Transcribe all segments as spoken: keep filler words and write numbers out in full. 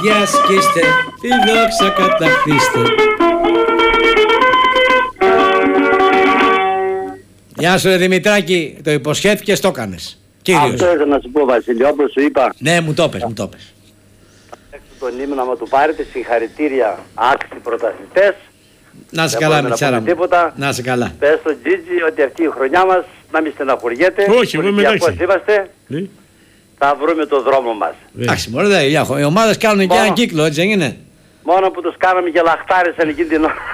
Αγία σκίστε, τη δόξα κατακτήστε. Γεια σου ρε Δημητράκη, το υποσχέθηκες, το έκανες. Κύριος. Αυτό ήθελα να σου πω, Βασίλη, όπως σου είπα. Ναι, μου το πες, μου το πες. Τον ύμνο άμα του πάρετε, συγχαρητήρια, άξιοι πρωταθλητές. Να σε καλά, Μιτσάρα μου. Τίποτα. Να σε καλά. Πες στον Τζίτζι ότι αυτή η χρονιά μας να μην στεναχωριέται. Όχι, εγώ είμαι εντάξει. Είμαστε, Ναι. θα βρούμε το δρόμο μας. Εντάξει, μωρέ, δε, οι ομάδες κάνουν και έναν κύκλο, έτσι δεν είναι? Μόνο που τους κάναμε και λαχτάρισαν εκείνη την ώρα.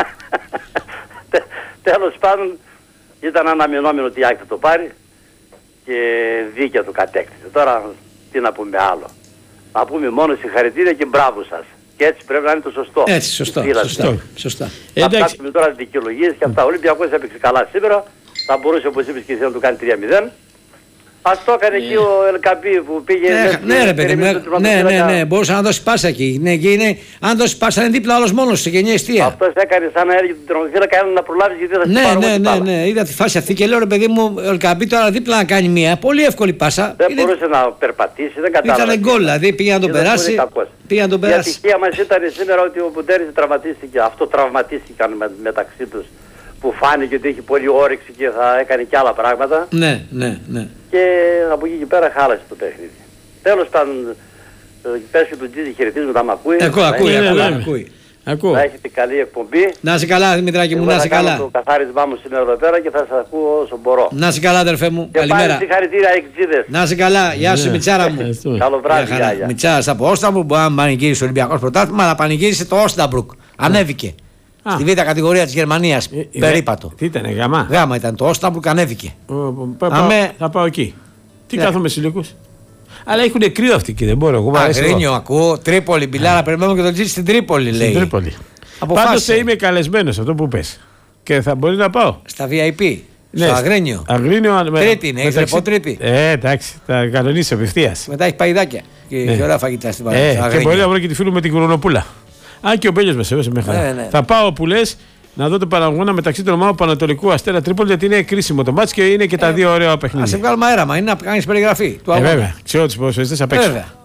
Τέλος πάντων, ήταν αναμενόμενο ότι η Άκη θα το πάρει και δίκαια του κατέκτησε. Τώρα τι να πούμε άλλο. Να πούμε μόνο συγχαρητήρια και μπράβο σας. Και έτσι πρέπει να είναι το σωστό. Έτσι, σωστό. Σωστό. Σωστά. Θα ψάξουμε τώρα δικαιολογίες και αυτά. Ο Ολυμπιακός έπαιξε καλά σήμερα. Θα μπορούσε, όπως είπες και εσύ, να του κάνει τρία μηδέν. Ας το έκανε εκεί ο Ελκαμπή που πήγε... Ναι, ναι ρε παιδί μου, ναι, ναι, ναι, μπορούσε να δώσει πάσα εκεί. Ναι, και είναι, αν δώσει πάσα είναι δίπλα άλλος μόνος σε γενιά εστία. Αυτός έκανε σαν να έρχεται τον τερματοφύλακα να προλάβεις γιατί θα ναι, ναι, ναι, ναι, είδα τη φάση αυτή και λέω ρε παιδί μου, ο Ελκαμπή τώρα δίπλα να κάνει μία πολύ εύκολη πάσα. Δεν είναι... μπορούσε να περπατήσει, δεν κατάλαβε. Ήταν γκολ, δηλαδή πήγε να τον περάσει. Πήγε να τον περάσει. Η ατυχία μας ήταν σήμερα ότι ο Μπουντέρης τραυματίστηκε, αυτό τραυματίστηκαν με, μεταξύ τους. Που φάνηκε ότι έχει πολύ όρεξη και θα έκανε και άλλα πράγματα. Ναι, ναι, ναι. Και από εκεί και πέρα χάλασε το παιχνίδι. Τέλος πάντων, πες και του Τζίζι χαιρετίσματα, μ' ακούει. Εγώ, ακούει, ακούει, ακούει. Να έχετε καλή εκπομπή. Να είσαι καλά, Δημητράκη μου, να είσαι καλά. Θα κάνω το καθάρισμά μου σήμερα εδώ πέρα και θα σας ακούω όσο μπορώ. Να είσαι καλά, αδερφέ μου. Και καλημέρα. πάλι συγχαρητήρια, εξίδες. Να είσαι καλά, γεια σου, Μιτσάρα μου. Καλό βράδυ, γεια. Μιτσάρας από Όσταμπρουκ, μπορεί να πανηγύρισε ο Ολυμπιακός πρωτάθλημα, αλλά πανηγύρισε το Όσταμπρουκ. Ανέβηκε. Α. Στη β' κατηγορία της Γερμανίας, ε, περίπατο. Τι ήτανε, γαμά. Γάμα ήταν το Όσταμπρουκ, ανέβηκε. Ο, πα, πα, Αμέ... Θα πάω εκεί. Τι ναι. κάθομαι συλλογούς. Αλλά έχουν κρύο αυτοί και δεν μπορώ. Εγώ Αγρίνιο, ακούω. Τρίπολη, Μπιλάρα, περιμένουμε και τον Τζίτζι στην Τρίπολη, λέει. Στην Τρίπολη. Πάντως θα είμαι καλεσμένος αυτό που πες. Και θα μπορεί να πάω. Στα βι άι πι. Ναι, στο Αγρίνιο. Αγρίνιο. Τρίτη είναι, έχεις ρεπό Τρίτη. Ε, εντάξει, θα κανονίσω απευθείας. Μετά έχει παϊδάκια. Και, ναι. και ωραία φαγητά στην ε, Παναγία. Και μπορεί να βρω και τη φίλου με την Κουρονοπούλα. Αν και ο Μπέλιος με σέβεσαι μέχρι. Ναι, ναι. Θα πάω που λες να δω το παραγωγόνα μεταξύ των ομάδων Πανατολικού Αστέρα Τρίπολη, γιατί είναι κρίσιμο το μάτς και είναι και τα ε, δύο ωραία παιχνίδια. Α σε βγάλουμε αέραμα, είναι να κάνεις περιγραφή του ε, αγώνα. Βέβαια, ξέρω τις ποδοσφαιριστές απ' έξω. Βέβαια.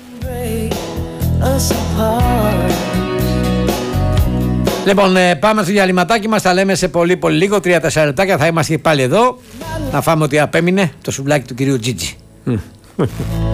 Λοιπόν, ε, πάμε στο διαλυματάκι μας, τα λέμε σε πολύ πολύ λίγο, τρία τέσσερα λεπτάκια θα είμαστε πάλι εδώ. Να φάμε ό,τι απέμεινε, το σουβλάκι του κυρίου Τζίτζι.